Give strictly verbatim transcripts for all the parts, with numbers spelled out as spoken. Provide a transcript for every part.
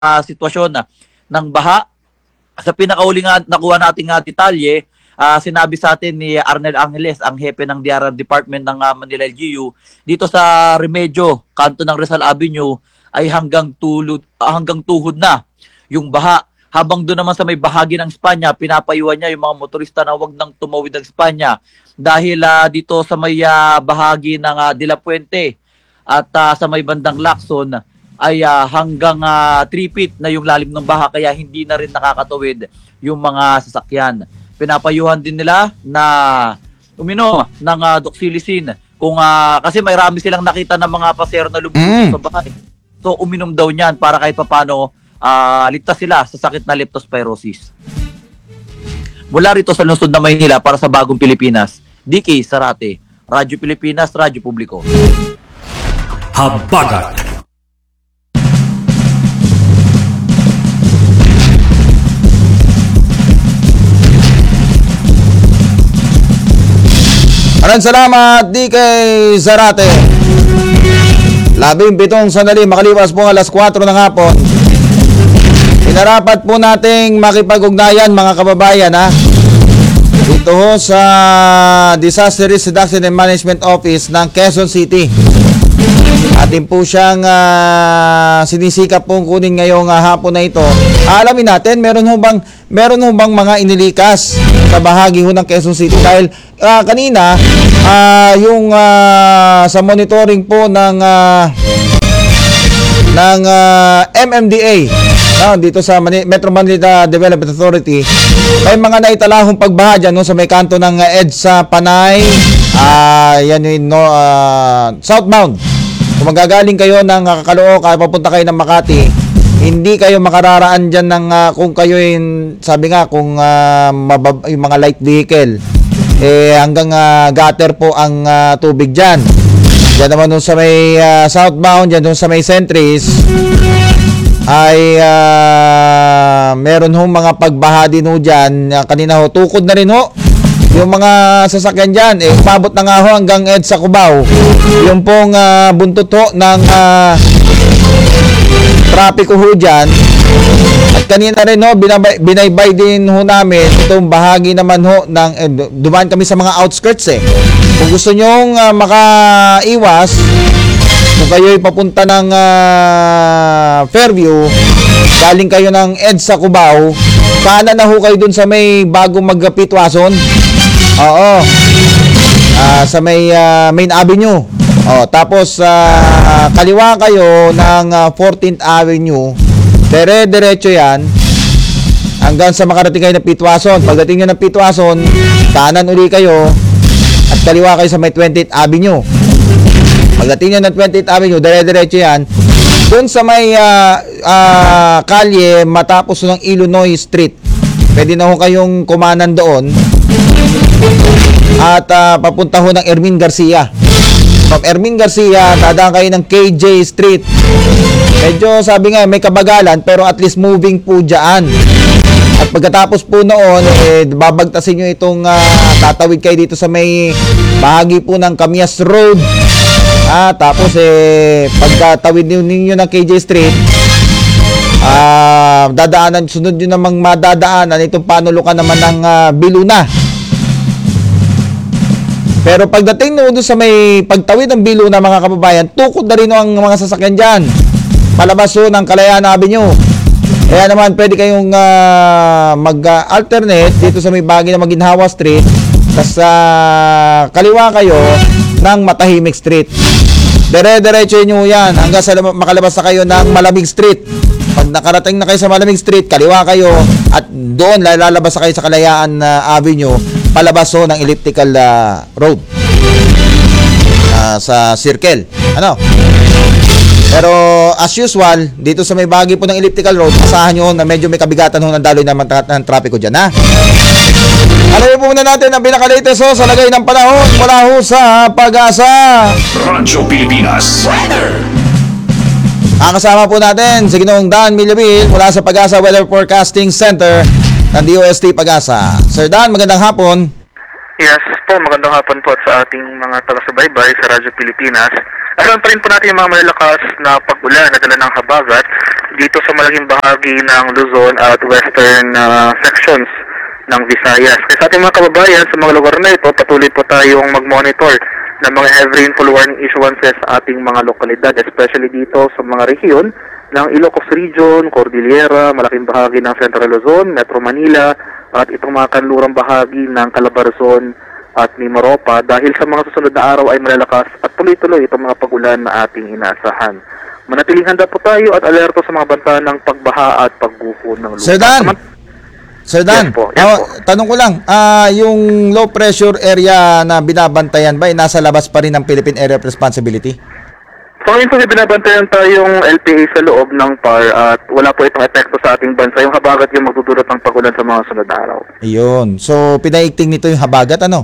uh, sitwasyon na ng baha. Sa pinakauli nga nakuha nating uh, detalye, uh, sinabi sa atin ni Arnel Angeles, ang hepe ng D R R Department ng uh, Manila L G U, dito sa Remedyo, kanto ng Rizal Avenue, ay hanggang tulod, uh, hanggang tuhod na yung baha. Habang doon naman sa may bahagi ng Espanya, pinapayuhan niya yung mga motorista na wag nang tumawid ng Espanya dahil uh, dito sa may uh, bahagi ng uh, De La Puente at uh, sa may bandang Lacson ay uh, hanggang uh, three feet na yung lalim ng baha, kaya hindi na rin nakakatawid yung mga sasakyan. Pinapayuhan din nila na uminom ng uh, doxylicin kung uh, kasi may rami silang nakita ng mga pasero na lubog mm. sa bahay. So uminom daw niyan para kahit papaano Uh, ligtas sila sa sakit na leptospirosis. Mula rito sa lungsod na Maynila para sa Bagong Pilipinas, D K Sarate, Radyo Pilipinas, Radyo Publiko. Habagat. Maraming salamat, D K Sarate. Labing pitong sandali makalipas po alas kwatro ng hapon. Pinarapat po nating makipag-ugnayan mga kababayan ha. Dito ho sa Disaster Risk Reduction and Management Office ng Quezon City. Atin po siyang uh, sinisikap pong kunin ngayong uh, hapon na ito. Alamin natin, meron ho bang, meron ho bang mga inilikas sa bahagi ho ng Quezon City? Dahil uh, kanina, uh, yung uh, sa monitoring po ng uh, ng uh, M M D A no, dito sa Mani- Metro Manila Development Authority, may mga naitalahong pagbaha dyan no, sa may kanto ng uh, EDSA Panay, uh, yan yung no, uh, southbound. Kung magagaling kayo ng uh, Calooc, uh, papunta kayo ng Makati, hindi kayo makararaan dyan ng, uh, kung kayo yung, sabi nga, kung uh, mabab- yung mga light vehicle, eh hanggang uh, gutter po ang uh, tubig dyan. Diyan naman dun sa may uh, southbound, diyan dun sa may Centris, ay uh, meron ho mga pagbaha din ho dyan. Uh, kanina ho, tukod na rin ho yung mga sasakyan dyan. Eh, pabot na nga ho hanggang EDSA Cubao. Yung pong uh, buntot ho ng uh, trapiko ho dyan. At kanina rin ho, binabay, binaybay din ho namin itong bahagi naman ho ng, eh, dumaan kami sa mga outskirts eh. Kung gusto nyong uh, makaiwas, kung kayo'y papunta ng uh, Fairview, galing kayo ng EDSA Cubao, kanan na ho kayo dun sa may bagong magpitwason. Oo. Uh, sa may uh, Main Avenue. Oh, tapos uh, kaliwa kayo ng uh, fourteenth Avenue. Dire-diretso yan hanggang sa makarating kayo ng Pitwason. Pagdating nyo ng Pitwason, kanan uli kayo at kaliwa kayo sa may twentieth Avenue. Pagdating nyo ng twentieth Avenue, dire-diretso yan. Doon sa may uh, uh, kalye matapos ng Illinois Street, pwede na ho kayong kumanan doon at uh, papunta ho ng Ermin Garcia. From Ermin Garcia, dadaan kayo ng K J Street. Medyo sabi nga may kabagalan pero at least moving po dyan. At pagkatapos po noon, eh, babagtasin nyo itong uh, tatawid kayo dito sa may bahagi po ng Camias Road. Ah, tapos eh, pagkatawid ninyo ng K J Street, ah, dadaanan, sunod nyo namang madadaanan itong panulukan naman ng uh, Biluna. Pero pagdating nyo doon sa may pagtawid ng Biluna mga kababayan, tukod na rin ang mga sasakyan dyan. Palabas yun ng Kalayaan Avenue. Kaya naman pwede kayong uh, mag-alternate dito sa may bahagi ng Maginhawa Street, tapos uh, kaliwa kayo ng Matahimik Street. Dire-diretso nyo yan hanggang sa makalabas na kayo ng Malamig Street. Pag nakarating na kayo sa Malamig Street, kaliwa kayo at doon lalabas na kayo sa Kalayaan uh, Avenue, palabas ho ng elliptical uh, road uh, sa circle. Ano? Pero as usual, dito sa may bahagi po ng elliptical road, asahan nyo na medyo may kabigatan ho ng daloy naman ng trapiko dyan, ha? Alamin po muna natin ang pinaka-latest ho sa lagay ng panahon mula ho sa Pag-asa. Radyo Pilipinas Weather. Ang kasama po natin si Ginoong Dan Millabil mula sa Pag-asa Weather Forecasting Center ng D O S T Pag-asa. Sir Dan, magandang hapon. Yes po, magandang hapon po sa ating mga taga-subaybay sa Radyo Pilipinas. Alam pa rin po natin yung mga malalakas na pag-ulan na dala ng habagat dito sa malaking bahagi ng Luzon at western uh, sections ng Visayas. Kaya sa ating mga kababayan sa mga lugar na ito, patuloy po tayong mag-monitor ng mga heavy rainfall warning issuances sa ating mga lokalidad, especially dito sa mga rehiyon ng Ilocos Region, Cordillera, malaking bahagi ng Central Luzon, Metro Manila, at itong mga kanlurang bahagi ng Calabarzon at Mimaropa dahil sa mga susunod na araw ay malalakas at tuloy-tuloy itong mga pag-ulan na ating inaasahan. Manatiling handa po tayo at alerto sa mga banta ng pagbaha at pagguho ng lupa. Sir Dan, Sir Dan, Yes po, yes ah, po. tanong ko lang, ah, yung low pressure area na binabantayan ba, ay nasa labas pa rin ng Philippine Area of Responsibility? So ngayon po may binabantayan tayong L P A sa loob ng P A R at wala po itong epekto sa ating bansa. Yung habagat yung magdudulot ng pag-ulan sa mga sunod na araw. Ayun. So, pinaigting nito yung habagat, ano?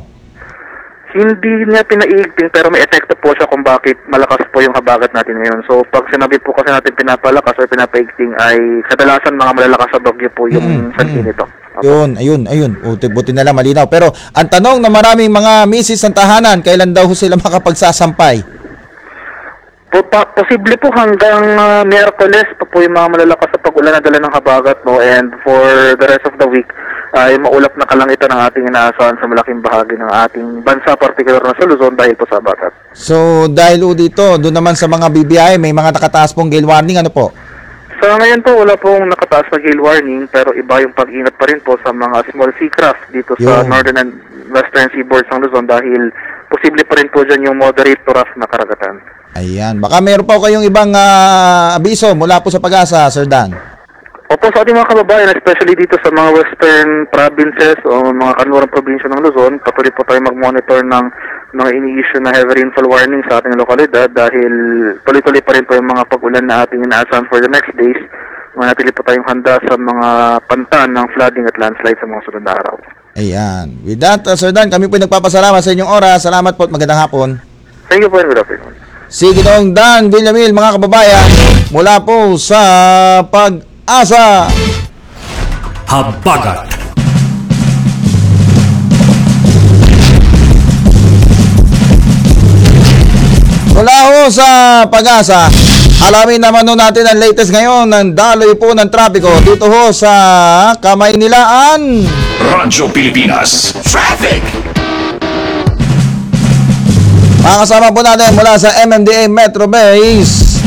Hindi niya pinaiigting pero may epekto po siya kung bakit malakas po yung habagat natin ngayon. So pag sinabi po kasi natin pinapalakas o pinapaigting ay kadalasan mga malalakas sa bagyo po yung Mm, sanhi mm. nito. Yun, ayun, ayun. Buti, buti na lang malinaw. Pero ang tanong ng maraming mga misis ng tahanan, kailan daw sila makapagsasampay? Po, pa, posible po hanggang uh, Miyerkules pa po yung mga malalakas sa pag-ulan na dala ng habagat, no? And for the rest of the week ay maulap na kalangitan ang ating inaasahan sa malaking bahagi ng ating bansa, particular na sa Luzon dahil po sa habagat. So, dahil o dito, doon naman sa mga B B I, may mga nakataas pong gale warning, ano po? Sa ngayon po, wala pong nakataas na gale warning pero iba yung pag-ingat pa rin po sa mga small sea craft dito sa Yun. northern and western seaboards ng Luzon dahil posible pa rin po dyan yung moderate to rough na karagatan. Ayan. Baka meron pa kayong ibang ah, abiso mula po sa Pag-asa, Sir Dan. Opo, sa ating mga kababayan, especially dito sa mga western provinces o mga kanlurang probinsya ng Luzon, patuloy po tayo mag-monitor ng mga ini-issue na heavy rainfall warning sa ating lokalidad dahil tuloy-tuloy pa rin po yung mga pag-ulan na ating inaasahan for the next days. Manatili po tayong handa sa mga pantan ng flooding at landslide sa mga sunod na araw. Ayan. With that, uh, Sir Dan, kami po nagpapasalamat sa inyong oras. Salamat po at magandang hapon. Thank you po and good afternoon. Si Ginoong Dan Villamil, mga kababayan, mula po sa Pag-asa. Habagat. Mula ho sa Pag-asa, alamin naman ho natin ang latest ngayon ng daloy po ng trapiko dito ho sa Kamaynilaan. Radyo Pilipinas. Traffic. Makakasama po natin mula sa M M D A Metro Base,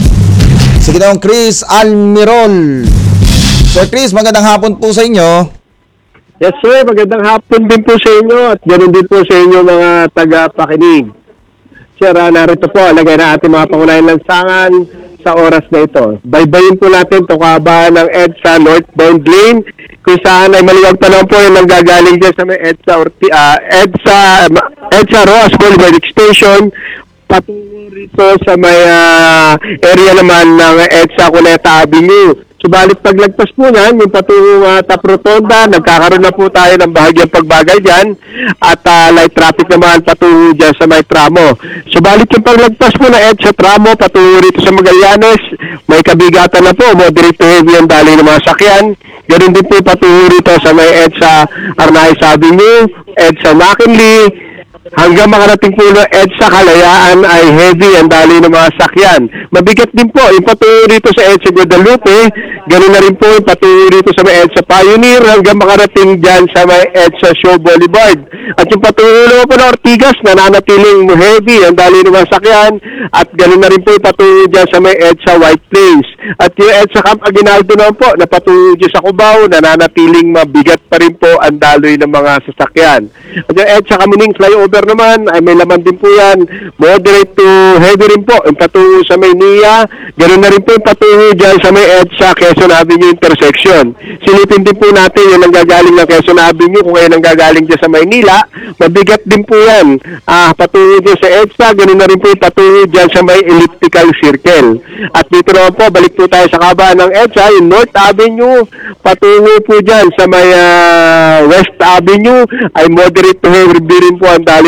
si Ginoong Chris Almirol. Sir Chris, magandang hapon po sa inyo. Yes sir, magandang hapon din po sa inyo at ganoon din po sa inyo mga taga-pakinig. Sir, uh, narito po, lagay na ating mga pangunahing lansangan sa oras na ito. Baybayin po natin ito kahabaan ng EDSA northbound lane kung saan ay maliwag pa naman po yung nanggagaling dyan sa may EDSA, Orti, uh, EDSA, EDSA Roas Boulevard Extension patungo rito sa may uh, area naman ng EDSA Cuneta Avenue. Subalit paglagpas po niyan, yung patungong uh, Tap Rotonda, nagkakaroon na po tayo ng bahagyang pagbagal dyan at uh, light traffic naman patungo dyan sa may tramo. Subalit yung paglagpas po na EDSA tramo patungo rito sa Magallanes, may kabigatan na po, moderate to heavy ang dali ng mga sakyan. Ganun din po patungo rito sa may EDSA Arnaiz Avenue, EDSA McKinley, hanggang makarating po ng EDSA Kalayaan ay heavy ang dali ng mga sakyan. Mabigat din po yung patungo rito sa EDSA Guadalupe, ganoon na rin po yung patungo rito sa may EDSA Pioneer hanggang makarating dyan sa may EDSA Show Boulevard. At yung patungo naman po ng Ortigas, nananatiling heavy ang dali ng mga sakyan at ganoon na rin po yung patungo dyan sa may EDSA White Plains. At yung EDSA Camp Aguinaldo naman po na patungo dyan sa Cubao, nananatiling mabigat pa rin po ang daloy ng mga sasakyan. At yung EDSA Kamining Flyover naman ay may laman din po yan, moderate to heavy rin po yung patungo sa may N I A, ganoon na rin po yung patungo dyan sa may EDSA Quezon Avenue intersection. Silipin din po natin yung nanggagaling ng Quezon Avenue kung kayo nanggagaling dyan sa Maynila, mabigat din po yan ah, patungo dyan sa EDSA, ganoon na rin po yung patungo dyan sa may elliptical circle. At dito naman po, balik po tayo sa kabaan ng EDSA, yung North Avenue, patungo po dyan sa may uh, West Avenue ay moderate to heavy rin po ang dali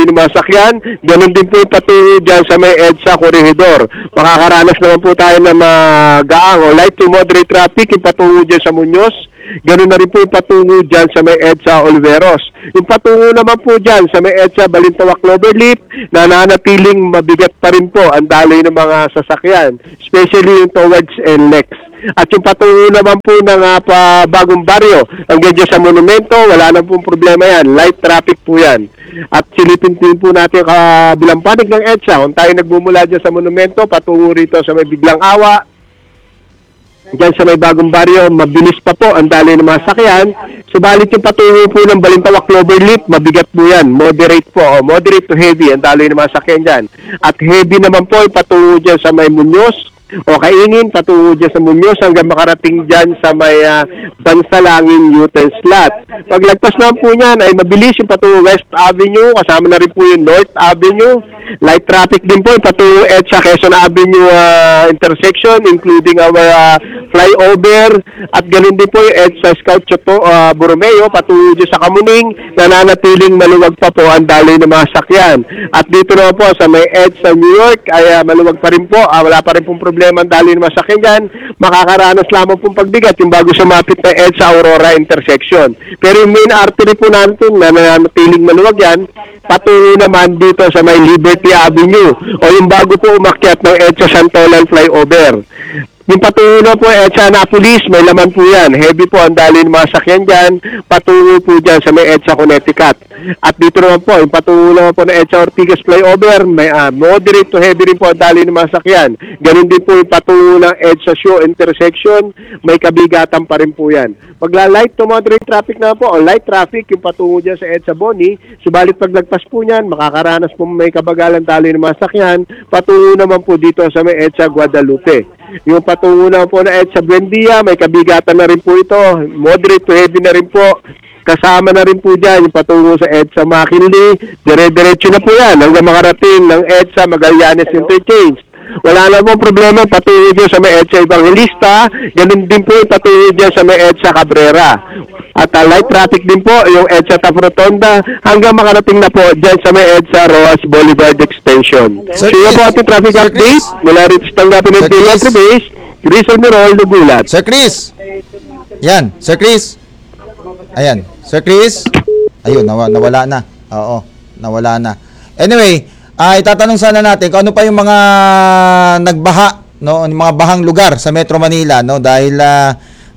daloy ng mga sakyan. Ganun din po yung patungo dyan sa may EDSA Corregidor. Makakaranas naman po tayo ng magaang o light to moderate traffic yung patungo dyan sa Muñoz. Ganun na rin po yung patungo dyan sa may EDSA Oliveros. Yung patungo naman po dyan sa may EDSA Balintawak Cloverleaf, na nanatiling mabigat pa rin po ang daloy ng mga sasakyan, especially yung towards N L E X. At yung patungo naman po ng uh, pa bagong baryo, hanggang dyan sa monumento, wala na pong problema yan. Light traffic po yan. At silipin din po natin kabilang panig ng EDSA. Kung tayo nagmumula dyan sa monumento, patungo rito sa may Biglang Awa, dyan sa may bagong baryo, mabilis pa po ang daloy ng mga sakyan. Subalit yung patungo po ng Balintawak Cloverleaf, mabigat po yan. Moderate po, o moderate to heavy ang daloy ng mga sakyan dyan. At heavy naman po yung patungo dyan sa may Muñoz, o Kaingin, patungo dyan sa Muñoz hanggang makarating dyan sa may uh, Bansalangin U-turn slot. Paglagpas naman po niyan ay mabilis yung patungo West Avenue, kasama na rin po yung North Avenue. Light traffic din po yung patungo EDSA Quezon Avenue uh, intersection, including our uh, flyover. At ganun din po yung EDSA Scout Choto, uh, Borromeo, patungo dyan sa Kamuning, na nanatiling maluwag pa po ang daloy ng mga sakyan. At dito naman po sa may EDSA New York ay uh, maluwag pa rin po, uh, wala pa rin pong problema ang daloy ng mga sakyan dyan. Makakaranas lamang pong pagbigat yung bago sumapit na EDSA Aurora intersection. Pero yung main artery po natin na nanatiling maluwag yan, patungo naman dito sa may Liberty Avenue o yung bago po umakyat ng EDSA Santolan flyover. Yung patungo na po EDSA Annapolis, may laman po yan. Heavy po ang daloy ng mga sakyan dyan. Patungo po dyan sa may EDSA Connecticut. At dito naman po, yung patungo naman po ng EDSA Ortigas flyover, may uh, moderate to heavy rin po ang daloy ng mga sakyan. Ganun din po yung patungo ng EDSA Show intersection, may kabigatan pa rin po yan. Magla-light to moderate traffic na po, o light traffic, yung patungo dyan sa EDSA Boni, subalit paglagpas po niyan, makakaranas po may kabagalan daloy ng mga sakyan. Patungo naman po dito sa may EDSA Guadalupe. Yung patungo naman po na EDSA Buendia, may kabigatan na rin po ito, moderate to heavy na rin po. Kasama na rin po dyan yung patungo sa EDSA McKinley, dire-diretso na po yan hanggang makarating ng EDSA Magallanes Interchange. Wala na pong problema, patungo dyan sa may EDSA Evangelista, ganun din po yung patungo dyan sa may EDSA Cabrera. At uh, light traffic din po yung EDSA Taft Rotonda hanggang makarating na po dyan sa may EDSA Roas Boulevard Extension. Sir So yun po Chris, ating traffic Sir update Chris. mula rin sa tanggapin ng Sir Chris. Pilot Base, Rizal Mirol, Dugulat. Sir Chris. Yan, Sir Chris. Ayan, Sir Chris. Ayun, nawa, nawala na. Oo, nawala na. Anyway, ay itatanong sana natin kung ano pa yung mga nagbaha, no, yung mga bahang lugar sa Metro Manila, no, dahil ah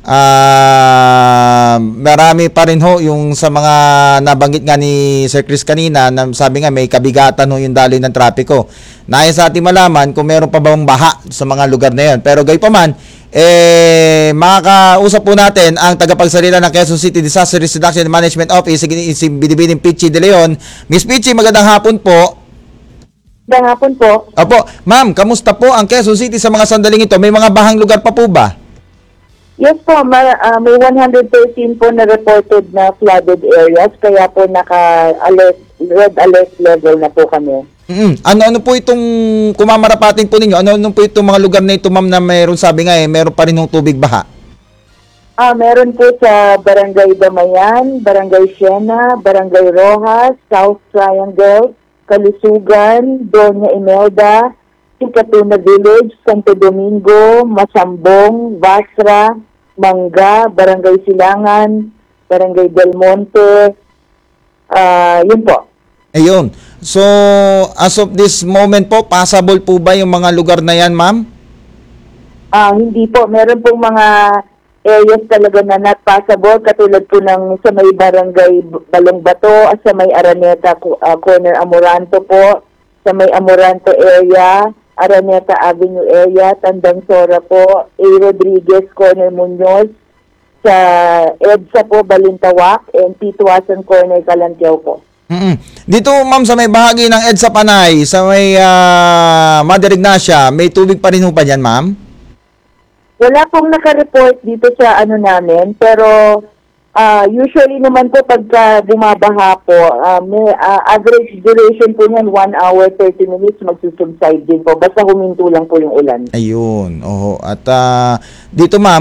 ah, marami pa rin ho yung sa mga nabanggit nga ni Sir Chris kanina, na sabi nga may kabigatan ho yung daloy ng trapiko. Nais sa ating malaman kung meron pa bang baha sa mga lugar na yun. Pero gayunpaman, eh, makakausap po natin ang tagapagsalita ng Quezon City Disaster Risk Reduction and Management Office, si, si Binibining Pichi De Leon. Miss Pichi, magandang hapon po. Magandang hapon po. Opo, ma'am, kamusta po ang Quezon City sa mga sandaling ito? May mga bahang lugar pa po ba? Yes po, ma- uh, may one hundred thirteen po na reported na flooded areas, kaya po naka-alert, red alert level na po kami. Mm-mm. Ano-ano po itong kumamarapatin po ninyo? Ano-ano po itong mga lugar na ito, ma'am, na mayroon, sabi nga eh, mayroon pa rin ng tubig baha? Ah, meron po sa Barangay Damayan, Barangay Siena, Barangay Rojas, South Triangle, Kalusugan, Doña Imelda, Sikatuna Village, Santo Domingo, Masambong, Vasra, Mangga, Barangay Silangan, Barangay Del Monte, ah, yun po. Ayun. So, as of this moment po, passable po ba yung mga lugar na yan, ma'am? Ah, hindi po. Meron pong mga areas talaga na not passable, katulad po ng sa may Barangay Balong Bato, at sa may Araneta uh, Corner Amoranto po, sa may Amoranto area, Araneta Avenue area, Tandang Sora po, A. Rodriguez Corner Muñoz, sa EDSA po Balintawak, and Tituasan Corner Calantiao po. Mm-mm. Dito, ma'am, sa may bahagi ng EDSA Panay, sa may uh, Mother Ignacia, may tubig pa rin ho pa dyan, ma'am? Wala pong naka-report dito sa ano namin, pero uh, usually naman po pagka bumabaha po, uh, may uh, average duration po niyan one hour, thirty minutes, magsusubside din po. Basta huminto lang po yung ulan. Ayun. Oho. At uh, dito, ma'am,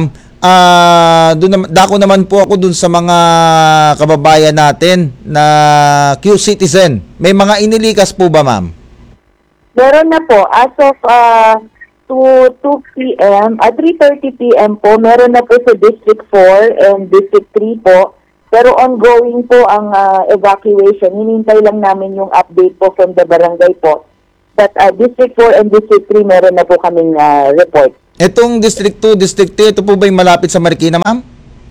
ah doon naman, dako naman po ako dun sa mga kababayan natin na Q-citizen. May mga inilikas po ba, ma'am? Meron na po, as of uh, two p.m. at three thirty p.m. po, meron na po sa District four and District three po. Pero ongoing po ang uh, evacuation. Hinintay lang namin yung update po from the barangay po. But uh, District four and District three, meron na po kaming uh, report. Itong District two, District three, ito po ba yung malapit sa Marikina, ma'am?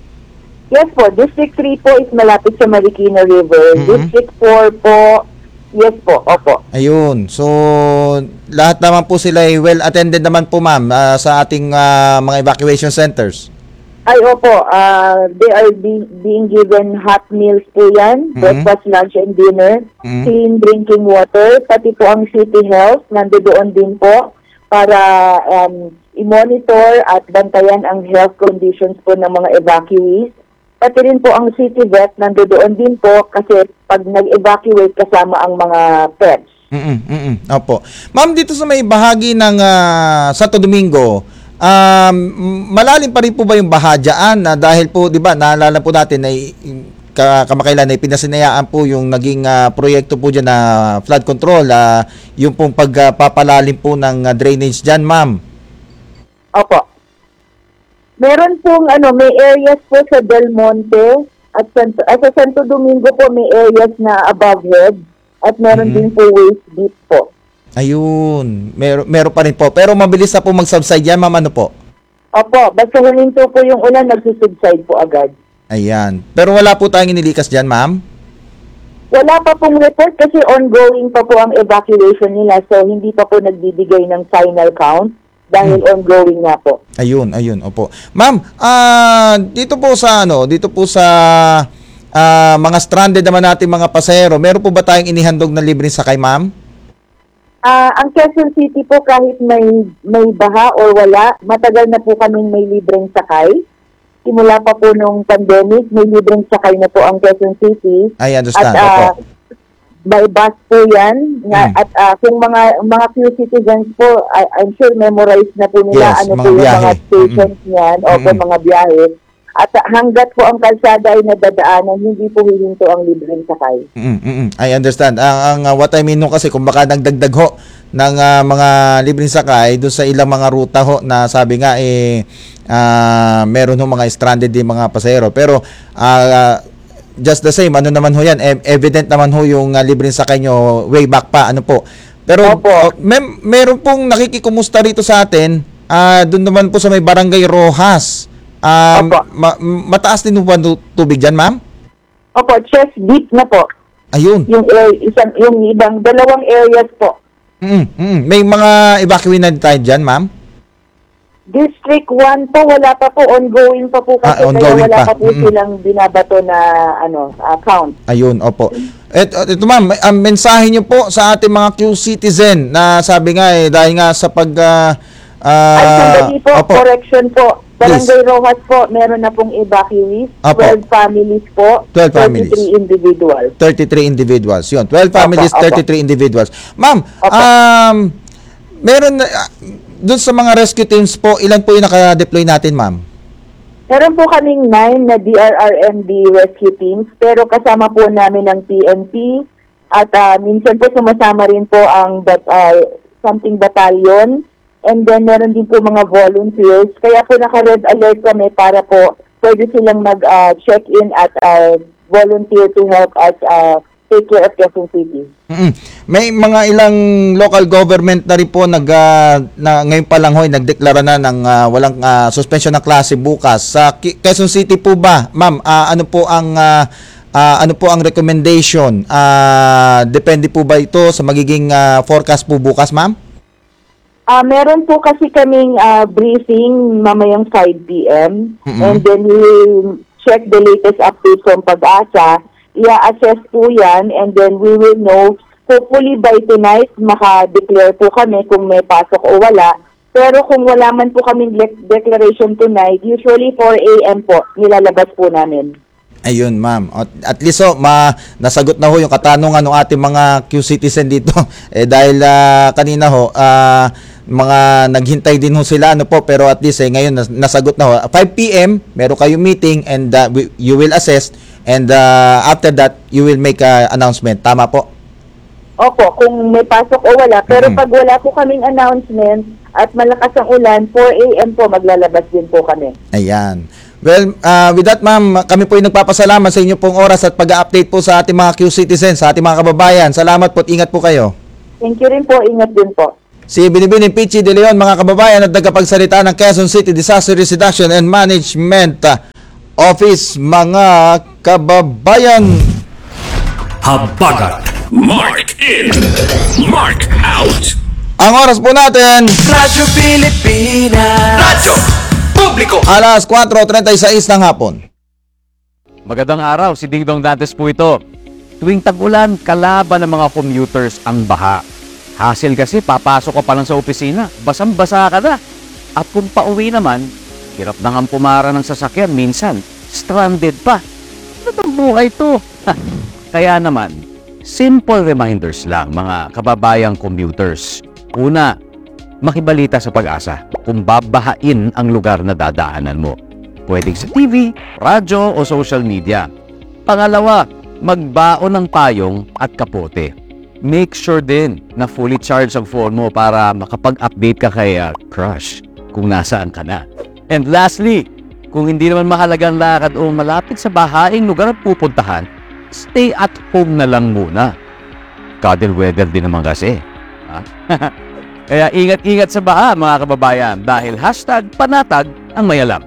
Yes po, District three po is malapit sa Marikina River. Mhm. District four po, yes po, opo. Ayun. So, lahat naman po sila ay well attended naman po, ma'am, ah, sa ating ah, mga evacuation centers. Ay, opo, uh, they are be- being given hot meals po yan, Mhm. breakfast, lunch, and dinner, Mhm. clean drinking water, pati po ang City Health, nandoon din po para um, i-monitor at bantayan ang health conditions po ng mga evacuees. Pati rin po ang City Vet, nandoon din po kasi pag nag-evacuate kasama ang mga pets. Mm-mm, mm-mm. Opo. Ma'am, dito sa may bahagi ng ah, Santo Domingo, um, malalim pa rin po ba yung baha dyan? Na dahil po, di ba, naalala po natin na i- ka- kamakailan na ipinasinayaan po yung naging ah, proyekto po dyan na flood control, ah, yung pong pagpapalalim po ng ah, drainage dyan, ma'am. Opo. Meron pong ano, may areas po sa Del Monte at Santo, at sa Santo Domingo po may areas na above head at meron Mhm. din po waist deep po. Ayun, meron, meron pa rin po. Pero mabilis na po mag-subside yan, ma'am, ano po? Opo, basta huminto po yung ulan, nagsusubside po agad. Ayan. Pero wala po tayong inilikas dyan, ma'am? Wala pa pong report kasi ongoing pa po ang evacuation nila so hindi pa po nagbibigay ng final count dahil ongoing nga po. Ayun, ayun, opo. Ma'am, ah dito po sa ano, dito po sa ah, mga stranded naman natin mga pasahero, meron po ba tayong inihandog na libreng sakay, ma'am? Ah, ang Quezon City po kahit may may baha or wala, matagal na po kaming may libreng sakay. Simula pa po nung pandemic, may libreng sakay na po ang Quezon City. I understand, At ah, opo. by bus po yan. Nga, Hmm. At ah, kung mga mga Q-citizens po, I, I'm sure memorized na po nila Yes, ano mga po yung biyahe. mga stations niyan o po Mm-mm. mga biyahe. At ah, hanggat po ang kalsada ay nadadaanan, hindi po hihinto ang libreng sakay. Mm, mm, mm. I understand. Ang, ang uh, what I mean nung kasi kung baka nagdagdag ho ng ah, mga libreng sakay doon sa ilang mga ruta ho na sabi nga eh ah, meron ho mga stranded din mga pasahero. Pero ah, just the same, ano naman ho yan, e- evident naman ho yung uh, libreng sakay nyo way back pa, ano po. Pero Opo. uh, may, meron pong nakikikumusta rito sa atin, ah doon naman po sa may Barangay Rojas. Um, Opo. ma- mataas din po ba tu- tubig dyan, ma'am? Opo, chest deep na po. Ayun. Yung, area, isang, yung ibang dalawang areas po. Mm, mm. May mga evacuee na tayo dyan, ma'am? District one po, wala pa po, ongoing pa po Ah, kasi ongoing kaya wala pa. pa po Mm-mm. silang binabato na ano, account. Ayun, opo. Et, et- ito ma'am, may- ang mensahe niyo po sa ating mga Q-citizen na sabi nga eh, dahil nga sa pag... ah, ah, Ay, sandali po, opo. correction po. Please. Barangay Rojas po, meron na pong evacuees. Opo. twelve families po. twelve families. thirty-three individuals. thirty-three individuals. Yun, twelve Opo, families, opo. thirty-three individuals. Ma'am, Opo. um, meron na... ah, doon sa mga rescue teams po, ilan po yung naka-deploy natin, ma'am? Meron po kaming nine na D R R M D rescue teams, pero kasama po namin ang P N P at ah, minsan po sumasama rin po ang bat, ah, something battalion and then meron din po mga volunteers. Kaya po naka-red alert kami para po pwede silang mag-check-in at ah, volunteer to help us ah, take care of Quezon City. Mm-mm. May mga ilang local government na rin po nag, ah, na ngayon pa lang hoy nagdeklara na ng ah, walang ah, suspension ng klase bukas. Sa Ki- Quezon City po ba, ma'am, ah, ano po ang ah, ah, ano po ang recommendation? Ah, depende po ba ito sa magiging ah, forecast po bukas, ma'am? Ah, meron po kasi kaming ah, briefing mamayang five p.m. Mm-mm. and then we will check the latest update from Pag-asa. I-assess po yan and then we will know. Hopefully by tonight maka-declare po kami kung may pasok o wala. Pero kung wala man po kaming de- declaration tonight, usually four a.m. po nilalabas po namin. Ayun, ma'am. At, at least oh, ma, nasagot na ho yung katanungan ng ating mga Q-citizen dito. Eh dahil ah, kanina ho, ah, mga naghintay din ho sila ano po, pero at least eh, ngayon nas- nasagot na ho. five p.m. meron kayong meeting and ah, we- you will assess and ah, after that you will make a announcement. Tama po? Opo, kung may pasok o wala. Pero Mhm. pag wala po kaming announcement at malakas ang ulan, four a.m. po maglalabas din po kami. Ayan. Well, uh, with that ma'am, kami po ay nagpapasalamat sa inyo pong oras at pag-update po sa ating mga Q-citizens, sa ating mga kababayan. Salamat po at ingat po kayo. Thank you rin po. Ingat din po. Si Binibining Pichi De Leon, mga kababayan, at nagkapagsalita ng Quezon City Disaster Risk Reduction and Management Office, mga kababayan. Habagat. Mark in. Mark out. Ang oras po natin, Radyo Pilipinas. Radyo Publiko. alas kwatro trentaysais ng hapon. Magandang araw, si Ding Dong Dantes po ito. Tuwing tag-ulan, kalaban ng mga commuters ang baha. Hassle kasi, papasok ka pa lang sa opisina, basang-basa ka na. At kung pauwi naman, hirap na nga pumara ng sasakyan, minsan, stranded pa. Ano itong buhay to? Kaya naman, simple reminders lang mga kababayang commuters. Una, makibalita sa Pag-asa kung babahain ang lugar na dadaanan mo. Pwedeng sa T V, radyo o social media. Pangalawa, magbaon ng payong at kapote. Make sure din na fully charged ang phone mo para makapag-update ka kay uh, crush kung nasaan ka na. And lastly, kung hindi naman mahalagang lakad o malapit sa bahaing lugar at pupuntahan, stay at home na lang muna. Cuddle weather din naman kasi. Ha? Kaya ingat-ingat sa baha mga kababayan dahil hashtag panatag ang mayalam.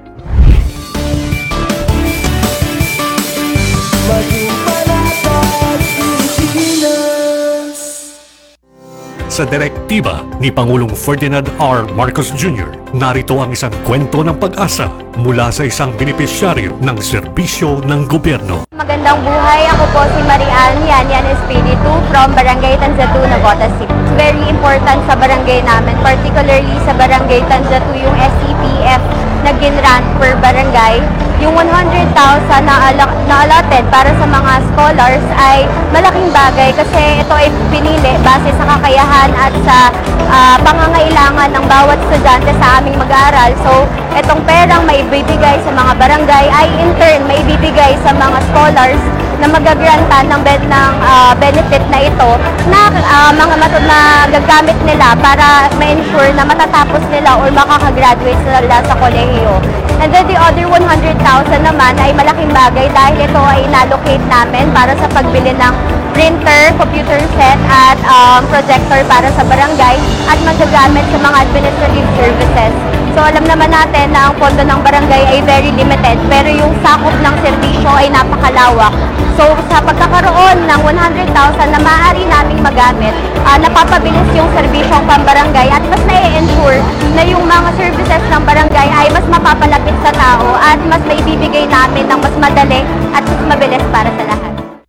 Sa direktiba ni Pangulong Ferdinand R. Marcos Junior, narito ang isang kwento ng pag-asa mula sa isang benepisyaryo ng serbisyo ng gobyerno. Magandang buhay, ako po si Marian Yan Espiritu from Barangay Tanzatu, Navotas City. It's very important sa barangay namin, particularly sa Barangay Tanzatu, yung S C P F na ginrant per barangay. Yung one hundred thousand na, al- na allotted para sa mga scholars ay malaking bagay kasi ito ay pinili base sa kakayahan at sa uh, pangangailangan ng bawat estudyante sa aming mag-aaral. So, itong perang maibibigay sa mga barangay ay in turn maibibigay sa mga scholars na magagrantan ng, ben- ng uh, benefit na ito na uh, mga matod na gagamit nila para ma-ensure na matatapos nila or makakagraduate sila sa kolehiyo. And then the other one hundred thousand naman ay malaking bagay dahil ito ay inallocate namin para sa pagbili ng printer, computer set at um, projector para sa barangay at magagamit sa mga administrative services. So alam naman natin na ang pondo ng barangay ay very limited pero yung sakop ng serbisyo ay napakalawak. So sa pagkakaroon ng one hundred thousand na maaari naming magamit, uh, napapabilis yung serbisyong pambarangay at mas na-ensure na yung mga services ng barangay ay mas mapapalapit sa tao at mas maibibigay namin ng mas madali at mas mabilis para sa lahat.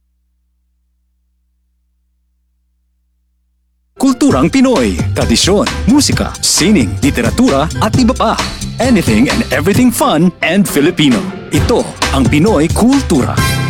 Kulturang Pinoy, tradisyon, musika, sining, literatura at iba pa. Anything and everything fun and Filipino. Ito ang Pinoy Kultura.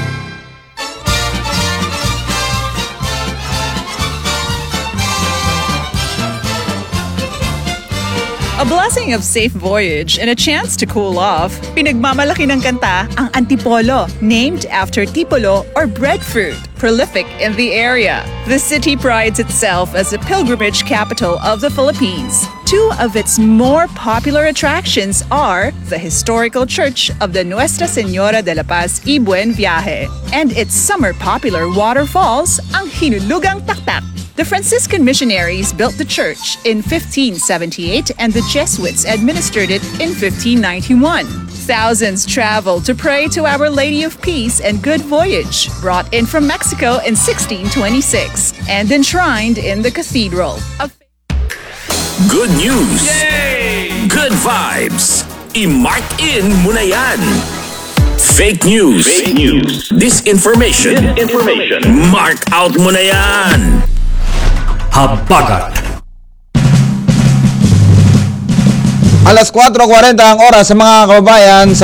A blessing of safe voyage and a chance to cool off. Pinagmamalaki ng kanta ang Antipolo, named after tipolo or breadfruit, prolific in the area. The city prides itself as a pilgrimage capital of the Philippines. Two of its more popular attractions are the historical church of the Nuestra Señora de la Paz y Buen Viaje and its summer popular waterfalls, ang Hinulugang Taktak. The Franciscan missionaries built the church in fifteen seventy-eight and the Jesuits administered it in fifteen ninety-one. Thousands traveled to pray to Our Lady of Peace and Good Voyage, brought in from Mexico in sixteen twenty-six and enshrined in the cathedral. A Good news! Good vibes! I-mark in mo na yan! Fake news! Fake news! Disinformation! Disinformation! Mark out mo na yan! Habagat. alas kwatro kwarenta ang oras sa mga kababayan sa